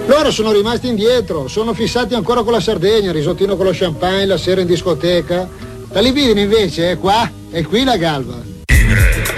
Loro sono rimasti indietro, sono fissati ancora con la Sardegna, il risottino con lo champagne, la sera in discoteca. La libidine invece è qua, è qui la galva.